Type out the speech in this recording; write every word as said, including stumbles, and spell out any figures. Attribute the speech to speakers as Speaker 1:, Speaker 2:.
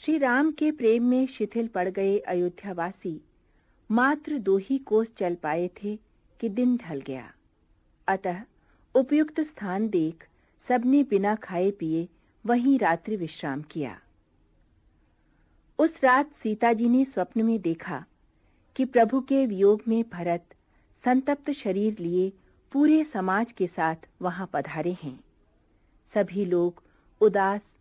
Speaker 1: श्री राम के प्रेम में शिथिल पड़ गए अयोध्यावासी मात्र दो ही कोस चल पाए थे कि दिन ढल गया। अतः उपयुक्त स्थान देख सबने बिना खाए पिए वहीं रात्रि विश्राम किया। उस रात सीता जी ने स्वप्न में देखा कि प्रभु के वियोग में भरत संतप्त शरीर लिए पूरे समाज के साथ वहां पधारे हैं। सभी लोग उदास